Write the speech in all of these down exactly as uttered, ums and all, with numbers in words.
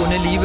ohne Liebe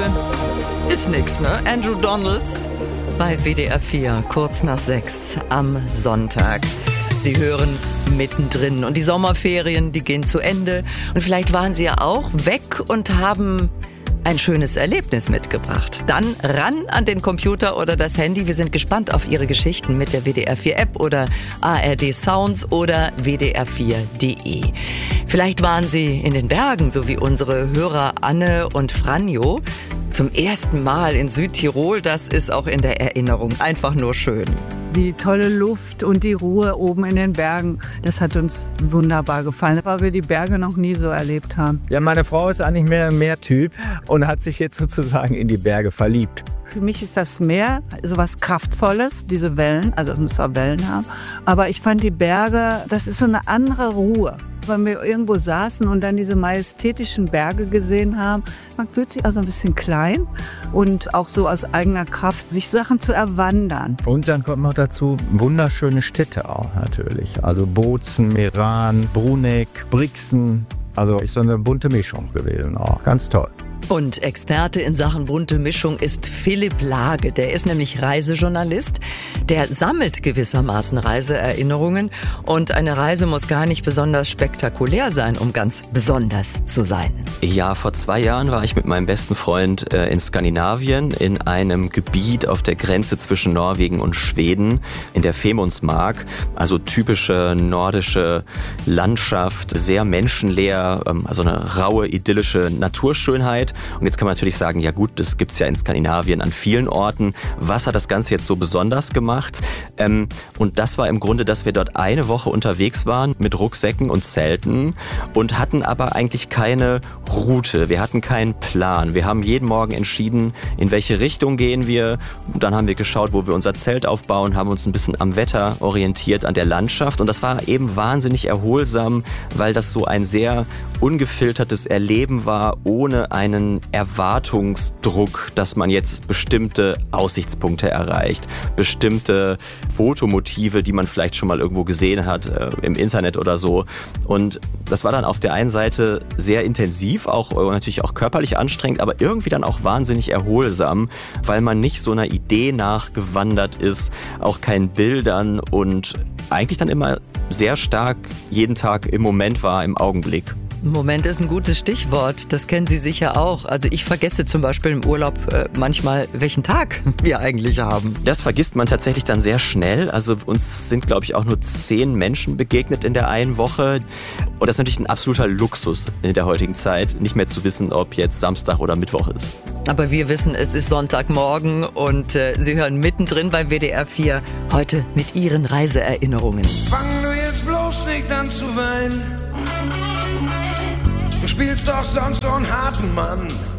ist nix, ne? Andrew Donalds bei W D R vier, kurz nach sechs am Sonntag. Sie hören mittendrin und die Sommerferien, die gehen zu Ende. Und vielleicht waren Sie ja auch weg und haben ein schönes Erlebnis mitgebracht. Dann ran an den Computer oder das Handy. Wir sind gespannt auf Ihre Geschichten mit der W D R vier App oder A R D Sounds oder W D R vier Punkt de. Vielleicht waren Sie in den Bergen, so wie unsere Hörer Anne und Franjo. Zum ersten Mal in Südtirol, das ist auch in der Erinnerung einfach nur schön. Die tolle Luft und die Ruhe oben in den Bergen, das hat uns wunderbar gefallen, weil wir die Berge noch nie so erlebt haben. Ja, meine Frau ist eigentlich mehr ein Meertyp und hat sich jetzt sozusagen in die Berge verliebt. Für mich ist das Meer so was Kraftvolles, diese Wellen, also es muss auch Wellen haben. Aber ich fand die Berge, das ist so eine andere Ruhe. Wenn wir irgendwo saßen und dann diese majestätischen Berge gesehen haben, man fühlt sich auch so ein bisschen klein und auch so aus eigener Kraft, sich Sachen zu erwandern. Und dann kommt noch dazu wunderschöne Städte auch natürlich. Also Bozen, Meran, Bruneck, Brixen. Also ist so eine bunte Mischung gewesen auch. Ganz toll. Und Experte in Sachen bunte Mischung ist Philipp Lage. Der ist nämlich Reisejournalist. Der sammelt gewissermaßen Reiseerinnerungen. Und eine Reise muss gar nicht besonders spektakulär sein, um ganz besonders zu sein. Ja, vor zwei Jahren war ich mit meinem besten Freund äh, in Skandinavien, in einem Gebiet auf der Grenze zwischen Norwegen und Schweden, in der Femundsmark. Also typische nordische Landschaft, sehr menschenleer, ähm, also eine raue, idyllische Naturschönheit. Und jetzt kann man natürlich sagen, ja gut, das gibt's ja in Skandinavien an vielen Orten. Was hat das Ganze jetzt so besonders gemacht? Ähm, und das war im Grunde, dass wir dort eine Woche unterwegs waren mit Rucksäcken und Zelten und hatten aber eigentlich keine Route. Wir hatten keinen Plan. Wir haben jeden Morgen entschieden, in welche Richtung gehen wir. Und dann haben wir geschaut, wo wir unser Zelt aufbauen, haben uns ein bisschen am Wetter orientiert, an der Landschaft. Und das war eben wahnsinnig erholsam, weil das so ein sehr ungefiltertes Erleben war, ohne einen Erwartungsdruck, dass man jetzt bestimmte Aussichtspunkte erreicht, bestimmte Fotomotive, die man vielleicht schon mal irgendwo gesehen hat, äh, im Internet oder so. Und das war dann auf der einen Seite sehr intensiv, auch äh, natürlich auch körperlich anstrengend, aber irgendwie dann auch wahnsinnig erholsam, weil man nicht so einer Idee nachgewandert ist, auch keinen Bildern und eigentlich dann immer sehr stark jeden Tag im Moment war, im Augenblick. Moment ist ein gutes Stichwort, das kennen Sie sicher auch. Also ich vergesse zum Beispiel im Urlaub äh, manchmal, welchen Tag wir eigentlich haben. Das vergisst man tatsächlich dann sehr schnell. Also uns sind, glaube ich, auch nur zehn Menschen begegnet in der einen Woche. Und das ist natürlich ein absoluter Luxus in der heutigen Zeit, nicht mehr zu wissen, ob jetzt Samstag oder Mittwoch ist. Aber wir wissen, es ist Sonntagmorgen und äh, Sie hören mittendrin bei W D R vier heute mit Ihren Reiseerinnerungen. Fang du jetzt bloß nicht an zu weinen. Du spielst doch sonst so einen harten Mann.